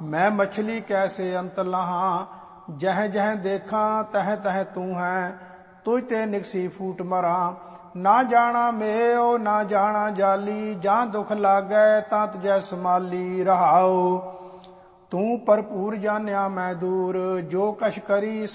मैं मछली कैसे अंत लहा, जह जह देखा तह तह तू है, तुझ ते निकसी फूट मरा। ना जाना मेओ ना जाना जाली, जां दुख लागै तां तुझै संभाली। रहाओ तू भरपूर जानिया मैं दूर, जो कछ करी